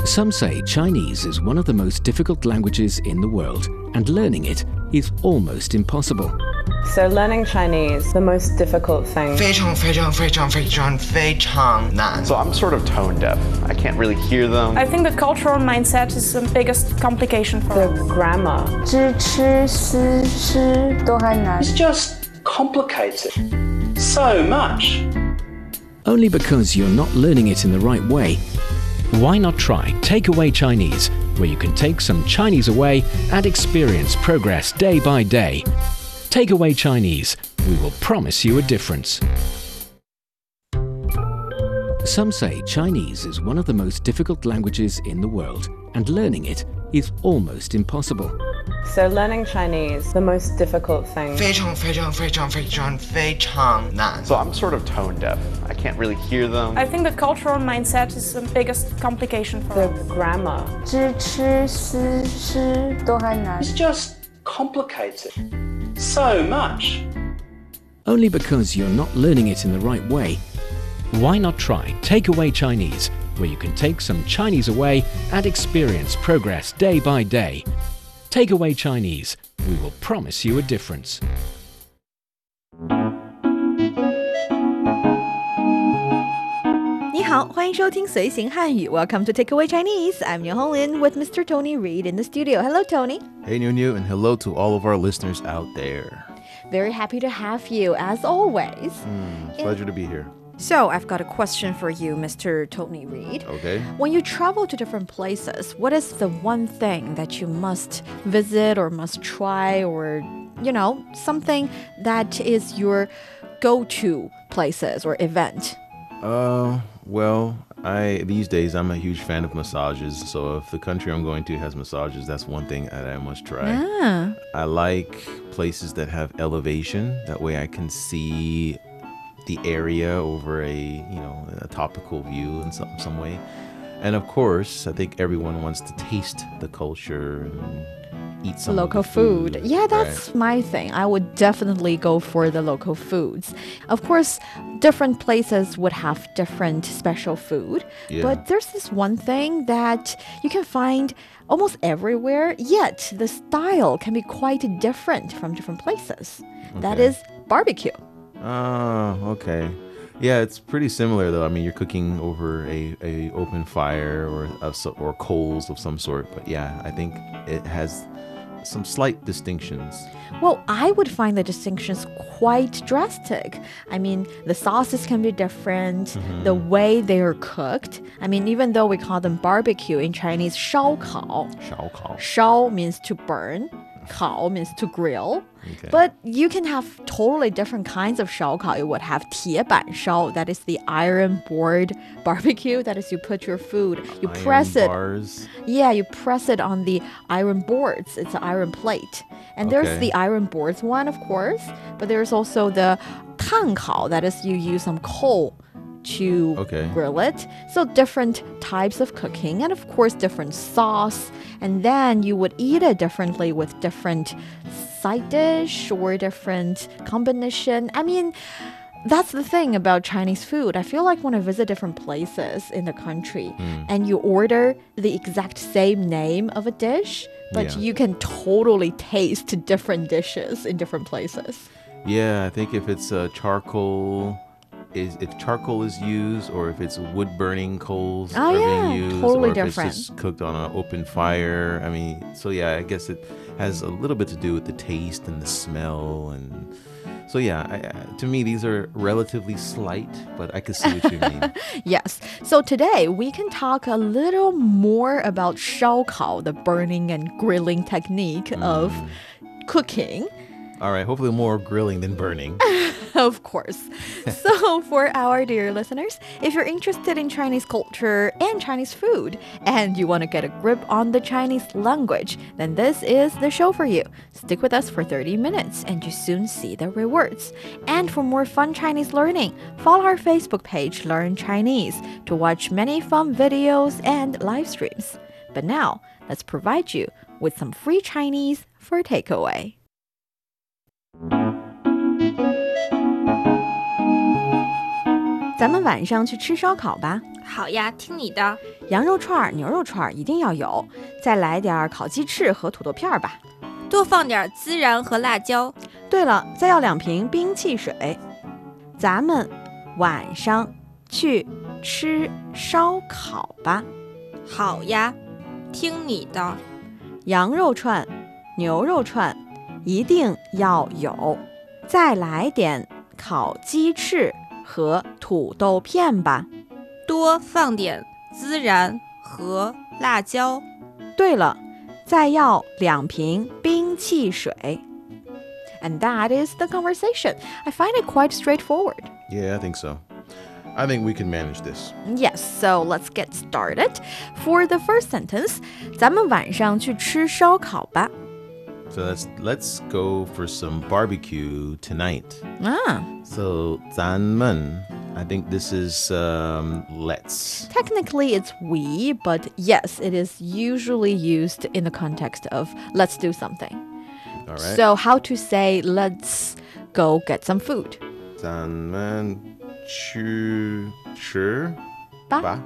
Some say Chinese is one of the most difficult languages in the world, and learning it is almost impossible. So learning Chinese, the most difficult thing. 非常非常非常非常非常难 So I'm sort of tone deaf. I can't really hear them. I think the cultural mindset is the biggest complication for The us. grammar. 知吃思诗都还难。 It's just complicated so much. Only because you're not learning it in the right way. Why not try Takeaway Chinese, where you can take some Chinese away and experience progress day by day. Takeaway Chinese, we will promise you a difference. Some say Chinese is one of the most difficult languages in the world, and learning it is almost impossible. So learning Chinese, the most difficult thing. 非常非常非常非常非常难 So I'm sort of tone deaf. I can't really hear them. I think the cultural mindset is the biggest complication for The us. grammar. 知吃思诗都还难。 It's just complicated so much. Only because you're not learning it in the right way. Why not try Takeaway Chinese, where you can take some Chinese away and experience progress day by day. Takeaway Chinese, we will promise you a difference. 你好，欢迎收听随行汉语 Welcome to Takeaway Chinese. I'm Niu Honglin with Mr. Tony Reid in the studio. Hello, Tony. Hey, New, and hello to all of our listeners out there. Very happy to have you, as always. Pleasure to be here. So, I've got a question for you, Mr. Tony Reid. Okay. When you travel to different places, what is the one thing that you must visit or must try or, something that is your go-to places or event? Well, these days I'm a huge fan of massages. So if the country I'm going to has massages, that's one thing that I must try. I like places that have elevation. That way I can see the area over a topical view in some way. And of course, I think everyone wants to taste the culture and eat some local of the food. Yeah, that's my thing. I would definitely go for the local foods. Of course, different places would have different special food, but there's this one thing that you can find almost everywhere, yet the style can be quite different from different places. That is barbecue. Oh, okay. Yeah, it's pretty similar though. I mean, you're cooking over a open fire or coals of some sort. But yeah, I think it has some slight distinctions. Well, I would find the distinctions quite drastic. I mean, the sauces can be different, the way they are cooked. I mean, even though we call them barbecue in Chinese, 烧烤. 烧means to burn. 烤 means to grill. Okay. But you can have totally different kinds of 烧烤. You would have 铁板烧, that is the iron board barbecue. That is, you put your food, you press it. Bars. Yeah, you press it on the iron boards. It's an iron plate. And there's the iron boards one, of course. But there's also the 炭烤, that is, you use some coal to grill it. So different types of cooking and of course different sauce. And then you would eat it differently with different side dish or different combination. I mean, that's the thing about Chinese food. I feel like when I visit different places in the country and you order the exact same name of a dish, but you can totally taste different dishes in different places. Yeah, I think if it's charcoal is used, or if it's wood burning coals are being used, totally or if different. it's just cooked on an open fire. I mean, so yeah, I guess it has a little bit to do with the taste and the smell, and so yeah, to me these are relatively slight, but I can see what you mean. Yes. So today we can talk a little more about 烧烤, the burning and grilling technique of cooking. All right, hopefully more grilling than burning. Of course. So for our dear listeners, if you're interested in Chinese culture and Chinese food, and you want to get a grip on the Chinese language, then this is the show for you. Stick with us for 30 minutes and you soon see the rewards. And for more fun Chinese learning, follow our Facebook page, Learn Chinese, to watch many fun videos and live streams. But now, let's provide you with some free Chinese for takeaway. 咱们晚上去吃烧烤吧。 好呀，听你的。 羊肉串、牛肉串一定要有，再来点烤鸡翅和土豆片吧。 多放点孜然和辣椒。 对了，再要2瓶冰汽水。咱们晚上去吃烧烤吧。 好呀，听你的。 羊肉串、牛肉串一定要有，再来点烤鸡翅和土豆片吧。 多放点孜然和辣椒。 对了，再要2瓶冰汽水。And that is the conversation. I find it quite straightforward. Yeah, I think so. I think we can manage this. Yes, so let's get started. For the first sentence, 咱们晚上去吃烧烤吧。 So let's go for some barbecue tonight. So 咱们, I think this is let's. Technically, it's we, but yes, it is usually used in the context of let's do something. All right. So how to say let's go get some food? 咱们去吃吧.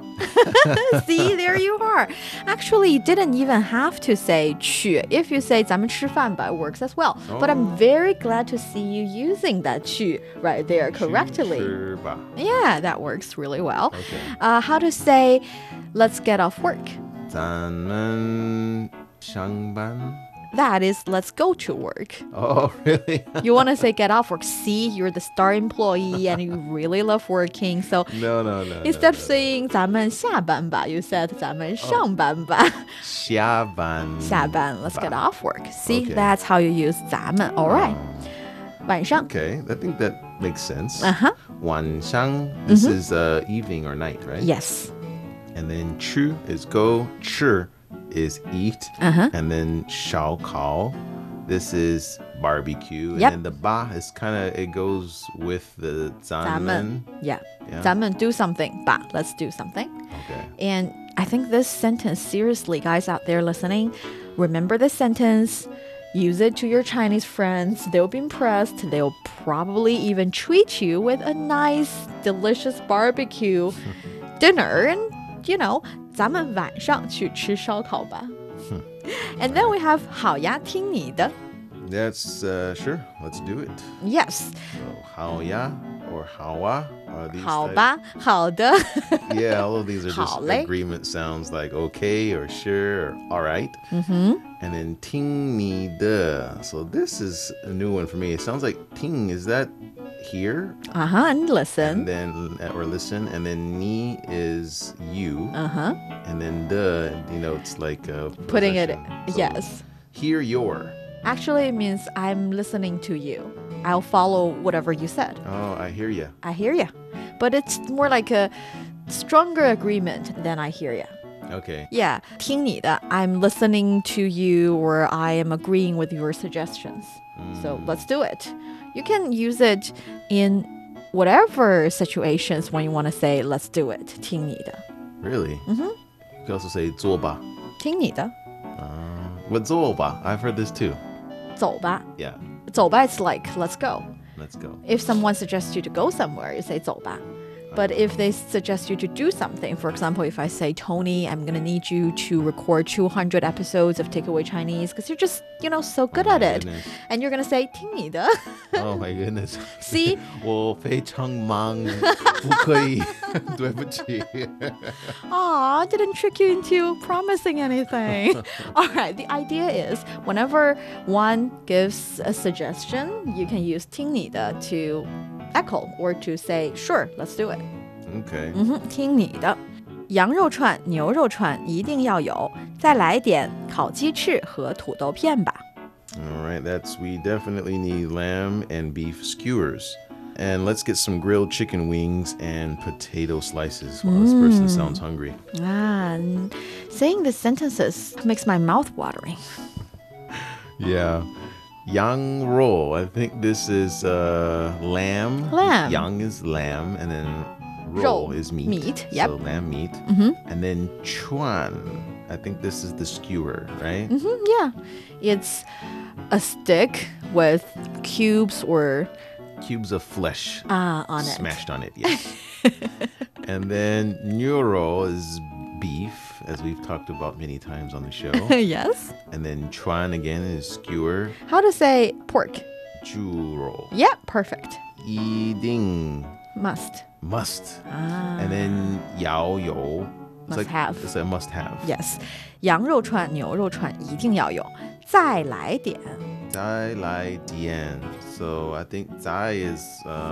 See, there you are. Actually, you didn't even have to say 去. If you say 咱们吃饭吧, it works as well. But I'm very glad to see you using that 去 right there correctly. 吃吧. Yeah, that works really well. Okay. How to say let's get off work? 咱们上班. That is let's go to work. Oh, really? You want to say get off work. See, you're the star employee and you really love working. So No. instead of saying 咱们下班吧, you said 咱们上班吧. 下班. 下班, let's get off work. See, Okay. that's how you use 咱们. All right. 晚上. Okay, I think that makes sense. Uh-huh. 晚上, this is evening or night, right? Yes. And then 吃 is go, 吃 is eat, and then 烧烤, this is barbecue, Yep. and then the ba is kind of, it goes with the 咱们. Yeah. Yeah. 咱们 do something. Ba, let's do something. Okay. And I think this sentence, seriously, guys out there listening, remember this sentence. Use it to your Chinese friends. They'll be impressed. They'll probably even treat you with a nice, delicious barbecue dinner. And, you know, 咱们晚上去吃烧烤吧. And then we have 好呀，听你的. That's, sure, let's do it. Yes. So, 好呀 or 好啊 are these 好 types? 吧，好的. Yeah, all of these are just 好嘞. agreement sounds like okay or sure or all right. And then 听你的. So this is a new one for me. It sounds like 听, is that hear? And listen. And then, or listen. And then 你 is you. And then the denotes like Putting it, possession. So yes. hear your. Actually, it means I'm listening to you. I'll follow whatever you said. Oh, I hear you. I hear ya. But it's more like a stronger agreement than I hear ya. Okay. Yeah, 听你的, I'm listening to you or I am agreeing with your suggestions. So let's do it. You can use it in whatever situations when you want to say let's do it. 听你的. Really? You can also say 做吧. 听你的. But 做吧, I've heard this too. 走吧. Yeah. 走吧, it's like let's go. Let's go. If someone suggests you to go somewhere, you say 走吧. But if they suggest you to do something, for example, if I say, Tony, I'm going to need you to record 200 episodes of Takeaway Chinese because you're just, so good at it. Goodness. And you're going to say, 听你的. Oh my goodness. See? 我非常忙，不可以，对不起。 Aw, didn't trick you into promising anything. All right, the idea is whenever one gives a suggestion, you can use 听你的 to echo or to say, sure, let's do it. Okay. 听你的。羊肉串、牛肉串一定要有，再来点烤鸡翅和土豆片吧。 All right, we definitely need lamb and beef skewers. And let's get some grilled chicken wings and potato slices. Wow, this person sounds hungry. And saying these sentences makes my mouth watering. Yeah. Yang roll. I think this is lamb. Lamb. Yang is lamb, and then roll is meat. Meat, yep. So lamb meat. And then chuan. I think this is the skewer, right? Yeah. It's a stick with cubes or cubes of flesh on it. Smashed on it, yes. And then Neuro is beef, as we've talked about many times on the show. Yes. And then Chuan again is skewer. How to say pork? 猪肉. Yeah, perfect. 一定 Must. And then 要有 Must have. It's a must have. Yes. 羊肉串,牛肉串一定要有。再来点。 再来点. So I think 再 is,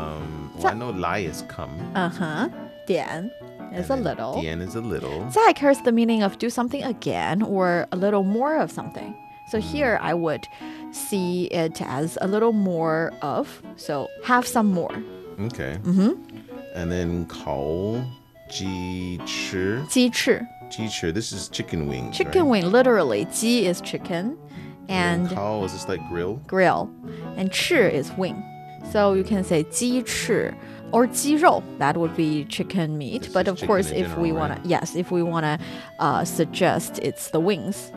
I know 来 is come. 点 is a little. 点 is a little. 再 carries the meaning of do something again or a little more of something. So here I would see it as a little more of. So have some more. Okay. And then 烤鸡翅. 鸡翅. 鸡翅. This is chicken wings. Chicken right? wing, literally. 鸡 is chicken. And 烤 is this like grill? Grill. And 翅 is wing. So you can say 鸡翅 or 鸡肉. That would be chicken meat. This but is of chicken course, in if general, we right? want to, yes, if we want to suggest it's the wings.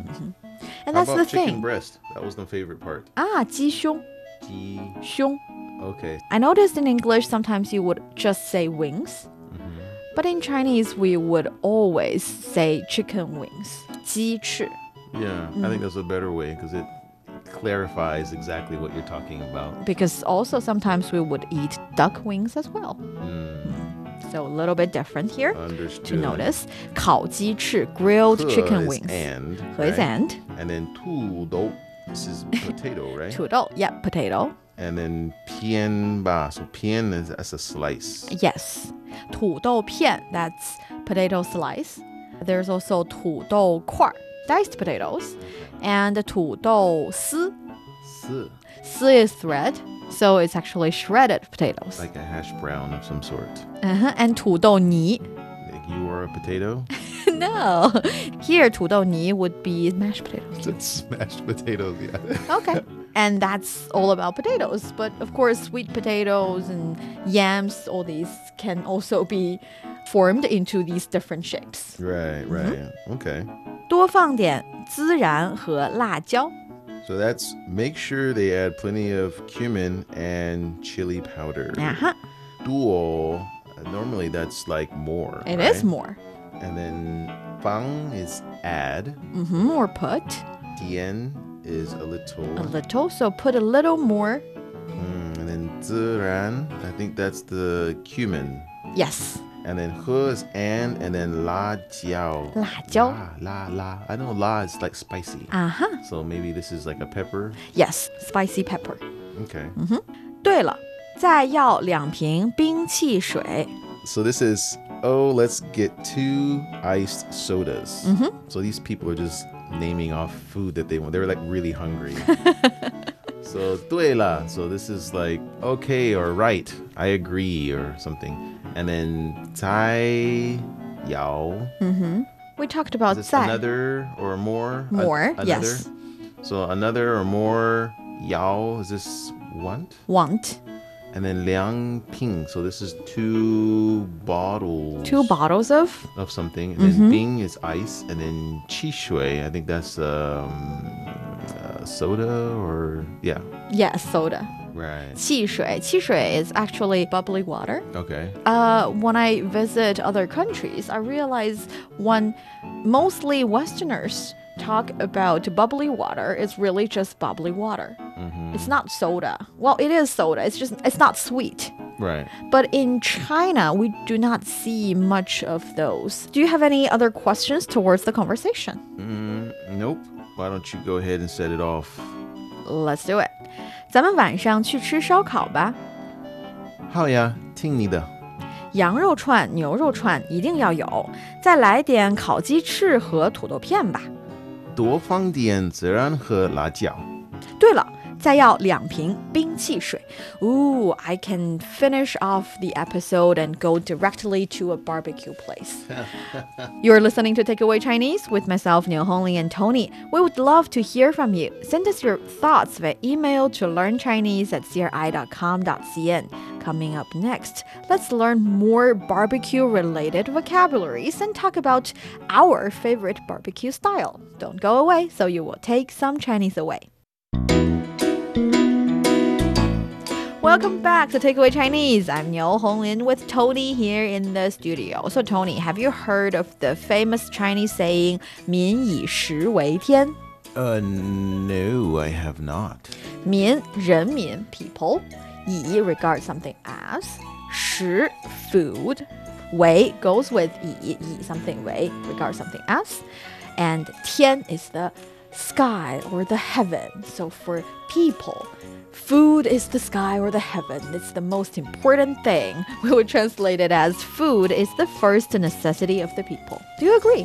And How that's about the chicken thing. breast? That was the favorite part. 鸡胸. 鸡. 胸. Okay. I noticed in English sometimes you would just say wings. But in Chinese, we would always say chicken wings. 鸡翅. Yeah, I think that's a better way because it clarifies exactly what you're talking about. Because also sometimes we would eat duck wings as well. So a little bit different here Understood. to notice. 烤鸡翅, grilled He chicken is wings. And. He is and. And then 土豆. This is potato, right? 土豆, yeah, potato. And then 片吧. So 片 is that's a slice. Yes. 土豆片, that's potato slice. There's also 土豆块, diced potatoes. And 土豆丝. 丝. 丝 is thread, so it's actually shredded potatoes. Like a hash brown of some sort. And 土豆泥. Like you are a potato? No. Here, 土豆泥 would be mashed potatoes. It's smashed potatoes, yeah. Okay. And that's all about potatoes. But of course, sweet potatoes and yams, all these can also be formed into these different shapes. Right. Okay. 多放点孜然和辣椒. So that's make sure they add plenty of cumin and chili powder. Duo, normally that's like more. It right? is more. And then fang is add. Or put. Dian is a little. A little, so put a little more. And then ziran, I think that's the cumin. Yes. And then he is and then la jiao. La jiao. La. I know la is like spicy. So maybe this is like a pepper. Yes, spicy pepper. Okay. 对了，再要2瓶冰汽水. So this is, let's get 2 iced sodas. So these people are just naming off food that they want. They're like really hungry. So 对了. So this is like okay or right. I agree or something. And then 再要. We talked about 再. Another or more? More, another? yes. So another or more. 要, is this want? Want. And then 2瓶. So this is 2 bottles. 2 bottles of something. And then 冰 is ice. And then 汽水, I think that's soda or yeah. Yes, soda. Right. 汽水. 汽水 is actually bubbly water. Okay. When I visit other countries, I realize when mostly Westerners talk about bubbly water, it's really just bubbly water. It's not soda. Well, it is soda. It's not sweet. Right. But in China, we do not see much of those. Do you have any other questions towards the conversation? Nope. Why don't you go ahead and set it off? Let's do it. 咱们晚上去吃烧烤吧。 好呀，听你的。 羊肉串、牛肉串一定要有，再来点烤鸡翅和土豆片吧。 多放点孜然和辣椒。 对了，再要2瓶冰汽水。Ooh, I can finish off the episode and go directly to a barbecue place. You're listening to Takeaway Chinese with myself, Niu Hongli, and Tony. We would love to hear from you. Send us your thoughts via email to learnchinese@cri.com.cn. Coming up next, let's learn more barbecue-related vocabularies and talk about our favorite barbecue style. Don't go away, so you will take some Chinese away. Welcome back to Takeaway Chinese. I'm Niu Honglin with Tony here in the studio. So Tony, have you heard of the famous Chinese saying 民以食为天? No, I have not. 民, 人民, people. 以 regards something as. 食, food. 为 goes with 以 something 为 regards something as. And 天 is the sky or the heaven. So for people, food is the sky or the heaven. It's the most important thing. We would translate it as food is the first necessity of the people. Do you agree?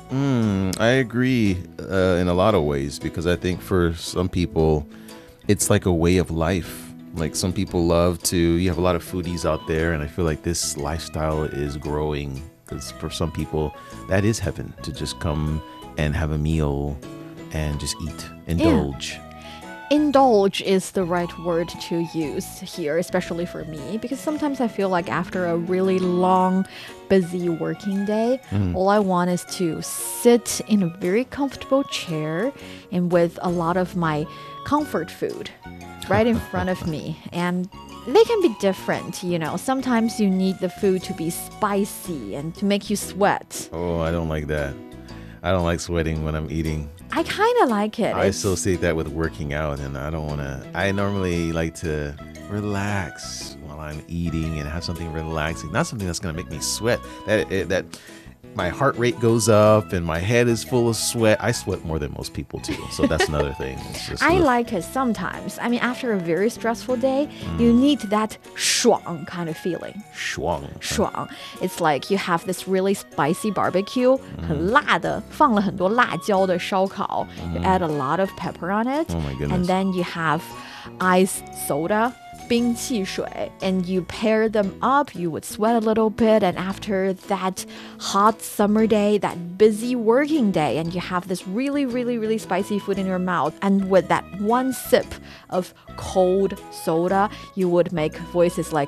I agree in a lot of ways because I think for some people, it's like a way of life. Like some people you have a lot of foodies out there, and I feel like this lifestyle is growing because for some people, that is heaven to just come and have a meal and just eat, indulge. Yeah. Indulge is the right word to use here, especially for me, because sometimes I feel like after a really long, busy working day, all I want is to sit in a very comfortable chair and with a lot of my comfort food right in front of me. And they can be different, you know. Sometimes you need the food to be spicy and to make you sweat. Oh, I don't like that. I don't like sweating when I'm eating. I kind of like it. I associate that with working out, and I don't want to. I normally like to relax while I'm eating and have something relaxing, not something that's going to make me sweat. That my heart rate goes up and my head is full of sweat. I sweat more than most people too, so that's another thing. I like it sometimes. I mean, after a very stressful day, you need that 爽 kind of feeling. 爽. 爽. It's like you have this really spicy barbecue, 很辣的，放了很多辣椒的烧烤. You add a lot of pepper on it. Oh my goodness. And then you have ice soda. 冰汽水, and you pair them up, you would sweat a little bit, and after that hot summer day, that busy working day, and you have this really, really, really spicy food in your mouth, and with that one sip of cold soda, you would make voices like,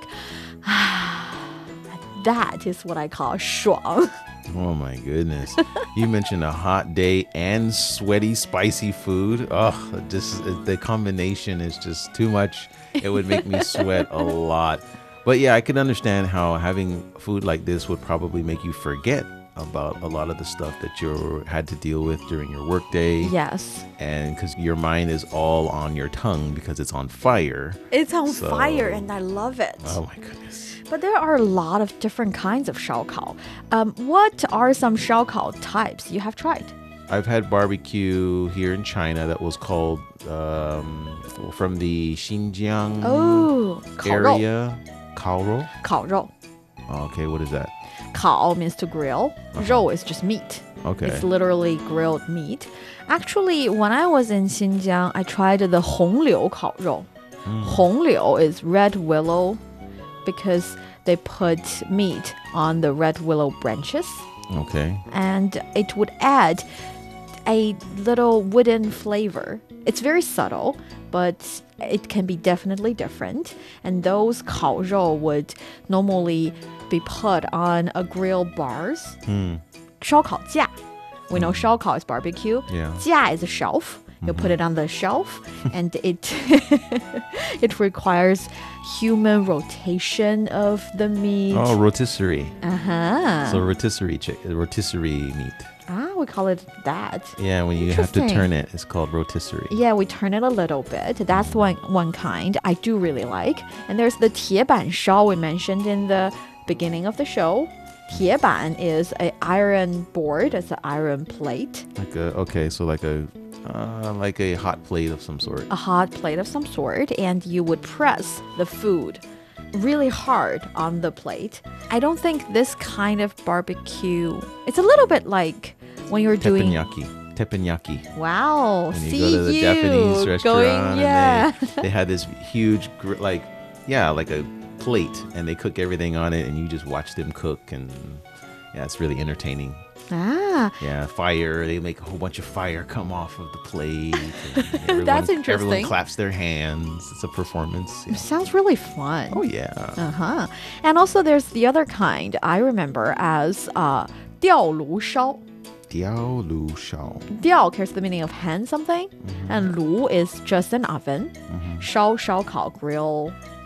that is what I call 爽. Oh my goodness. You mentioned a hot day and sweaty, spicy food. Oh, just the combination is just too much. It would make me sweat a lot. But yeah, I can understand how having food like this would probably make you forget about a lot of the stuff that you had to deal with during your workday. Yes. And because your mind is all on your tongue because it's on fire. It's on fire and I love it. Oh my goodness. But there are a lot of different kinds of 烧烤. What are some 烧烤 types you have tried? I've had barbecue here in China that was called from the Xinjiang area. 烤肉. 烤肉. Okay, what is that? 烤 means to grill. 肉 is just meat. Okay. It's literally grilled meat. Actually, when I was in Xinjiang, I tried the 红柳烤肉. 红柳 is red willow because they put meat on the red willow branches. Okay. And it would add a little wooden flavor. It's very subtle, but it can be definitely different. And those 烤肉 would normally be put on a grill bars. 烧烤架. We know 烧烤 is barbecue. Yeah. 架 is a shelf. You put it on the shelf, and it it requires human rotation of the meat. Oh, rotisserie. Uh-huh. So rotisserie meat. Ah, we call it that. Yeah, when you have to turn it, it's called rotisserie. Yeah, we turn it a little bit. That's one kind I do really like. And there's the 铁板烧 we mentioned in the beginning of the show. 铁板 is an iron board. It's an iron plate. Like a hot plate of some sort. A hot plate of some sort, and you would press the food really hard on the plate. I don't think this kind of barbecue, it's a little bit like when you're doing teppanyaki. Wow. When you go to the Japanese restaurant and they had this huge like a plate, and they cook everything on it, and you just watch them cook, and yeah, it's really entertaining. Ah. Yeah, fire. They make a whole bunch of fire come off of the plate. That's interesting. Everyone claps their hands. It's a performance. Yeah. It sounds really fun. Oh, yeah. Uh-huh. And also there's the other kind I remember as 吊炉烧. 吊炉烧. 吊 carries the meaning of hand something. And 炉 is just an oven. 烧 烧烤 grill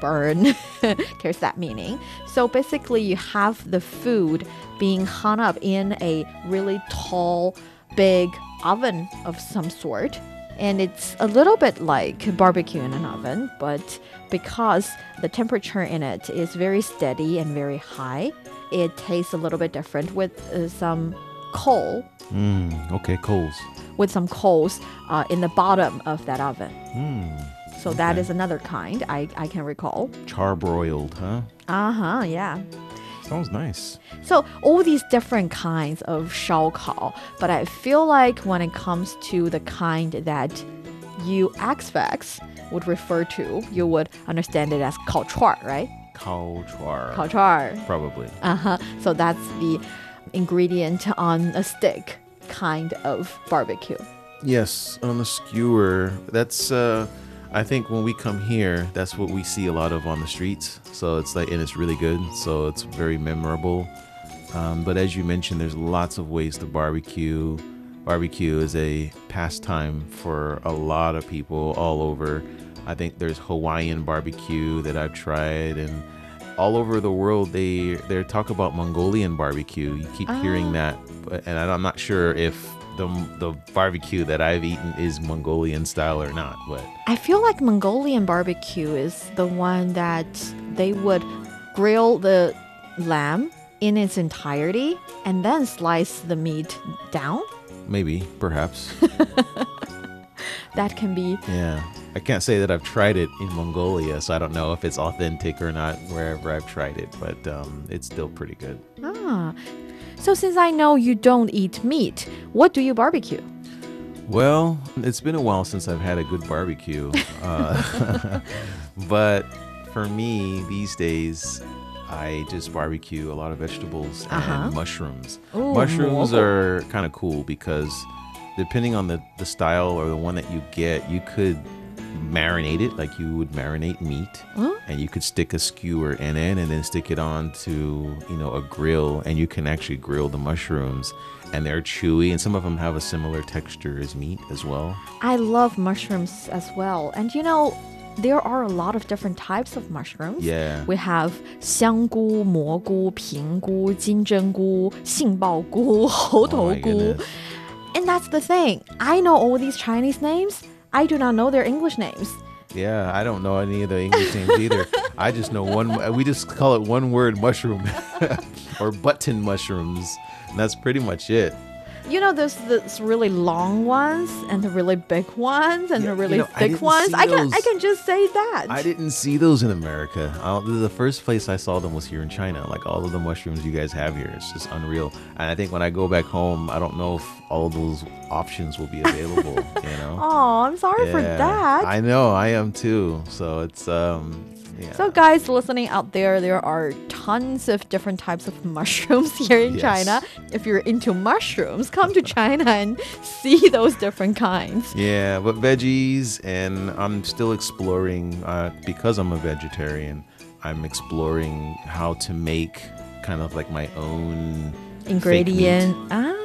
burn carries that meaning. So basically you have the food being hung up in a really tall, big oven of some sort. And it's a little bit like barbecue in an oven, but because the temperature in it is very steady and very high, it tastes a little bit different with some coal. Okay, coals. With some coals in the bottom of that oven. So that okay. is another kind I can recall. Charbroiled, huh? Uh-huh, yeah. Sounds nice. So all these different kinds of 烧烤, but I feel like when it comes to the kind that you expats would refer to, you would understand it as 烤串, right? 烤串. 烤串. Probably. Uh-huh. So that's the ingredient on a stick kind of barbecue. Yes, on a skewer. That's I think when we come here, that's what we see a lot of on the streets. So it's like, and it's really good. So it's very memorable. But as you mentioned, there's lots of ways to barbecue. Barbecue is a pastime for a lot of people all over. I think there's Hawaiian barbecue that I've tried, and all over the world they talk about Mongolian barbecue. You keep hearing that, and I'm not sure if the barbecue that I've eaten is Mongolian style or not, but I feel like Mongolian barbecue is the one that they would grill the lamb in its entirety and then slice the meat down. Maybe, perhaps. That can be. Yeah. I can't say that I've tried it in Mongolia, so I don't know if it's authentic or not wherever I've tried it, but it's still pretty good. So since I know you don't eat meat, what do you barbecue? Well, it's been a while since I've had a good barbecue. But for me, these days, I just barbecue a lot of vegetables and mushrooms. Ooh, mushrooms are kind of cool because depending on the style or the one that you get, you could marinate it like you would marinate meat, and you could stick a skewer in it and then stick it on to, a grill, and you can actually grill the mushrooms, and they're chewy, and some of them have a similar texture as meat as well. I love mushrooms as well. And there are a lot of different types of mushrooms. Yeah. We have 香菇, 蘑菇, 平菇, 金针菇, 杏鲍菇, 猴头菇. And that's the thing. I know all these Chinese names. I do not know their English names. Yeah, I don't know any of the English names either. I just know we just call it one word, mushroom, or button mushrooms. And that's pretty much it. There's the really long ones and the really big ones and the really thick ones. I can just say that. I didn't see those in America. The first place I saw them was here in China. Like all of the mushrooms you guys have here, it's just unreal. And I think when I go back home, I don't know if all of those options will be available. Oh, I'm sorry for that. I know, I am too. So it's yeah. So guys listening out there are tons of different types of mushrooms here in China. If you're into mushrooms, come to China and see those different kinds. Yeah, but veggies, and I'm still exploring, because I'm a vegetarian, I'm exploring how to make kind of like my own ingredient.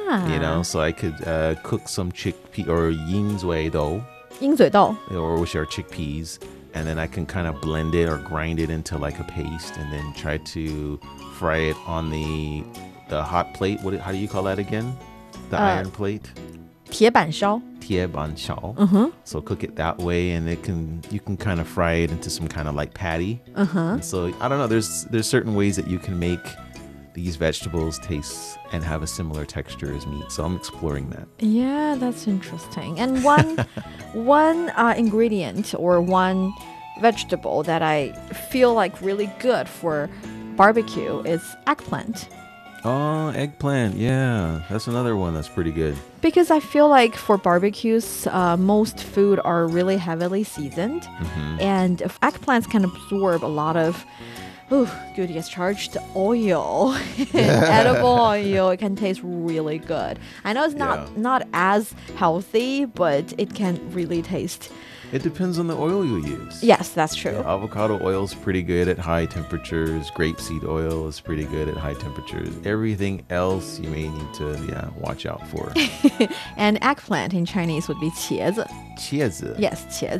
So I could cook some chickpea or yin zui dou. 鹰嘴豆. Or which are chickpeas. And then I can kind of blend it or grind it into like a paste, and then try to fry it on the hot plate. How do you call that again? The iron plate? 铁板烧. 铁板烧. So cook it that way, and you can kind of fry it into some kind of like patty. And so I don't know. There's certain ways that you can make these vegetables taste and have a similar texture as meat. So I'm exploring that. Yeah, that's interesting. And one ingredient or one vegetable that I feel like really good for barbecue is eggplant. Oh, eggplant. Yeah, that's another one that's pretty good. Because I feel like for barbecues, most food are really heavily seasoned. And if eggplants can absorb a lot of good gets charged oil, edible oil. It can taste really good. I know it's not as healthy, but it can really taste. It depends on the oil you use. Yes, that's true. Yeah, avocado oil is pretty good at high temperatures. Grapeseed oil is pretty good at high temperatures. Everything else you may need to watch out for. And eggplant in Chinese would be 茄子. 茄子. Yes, 茄子.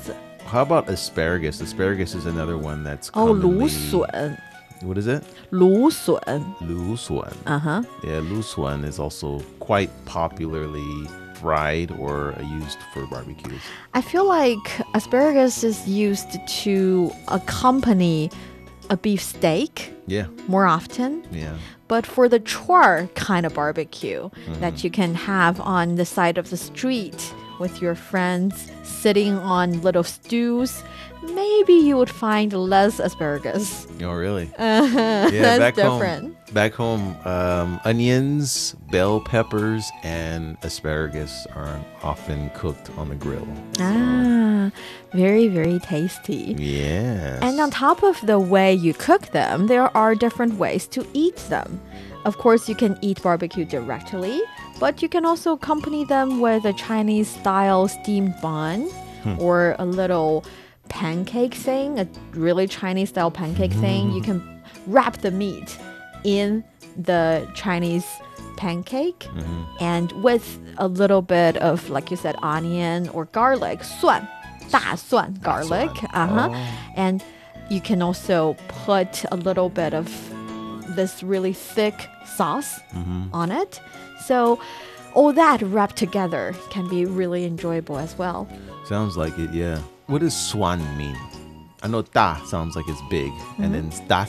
How about asparagus? Asparagus is another one that's Oh, commonly... 芦笋. What is it? 芦笋. 芦笋. Uh-huh. Yeah, 芦笋 is also quite popularly fried or used for barbecues. I feel like asparagus is used to accompany a beef steak. Yeah. More often. Yeah. But for the char kind of barbecue that you can have on the side of the street with your friends sitting on little stools, maybe you would find less asparagus. Oh, really? Yeah, that's back different. Back home, onions, bell peppers, and asparagus are often cooked on the grill. Ah, very, very tasty. Yes. And on top of the way you cook them, there are different ways to eat them. Of course, you can eat barbecue directly, but you can also accompany them with a Chinese-style steamed bun or a little pancake thing, a really Chinese-style pancake thing. You can wrap the meat in the Chinese pancake and with a little bit of, like you said, onion or garlic, 蒜, 大蒜 garlic. And you can also put a little bit of this really thick sauce on it. So all that wrapped together can be really enjoyable as well. Sounds like it, yeah. What does swan mean? I know da sounds like it's big, and then da